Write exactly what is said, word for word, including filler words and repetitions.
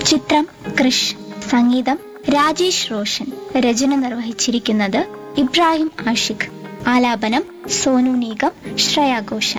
ചിത്രം കൃഷ്, സംഗീതം രാജേഷ് റോഷൻ, രചന നിർവഹിച്ചിരിക്കുന്നത് ഇബ്രാഹിം ആഷിഖ്, ആലാപനം സോനു നിഗം, ശ്രേയ ഘോഷാൽ.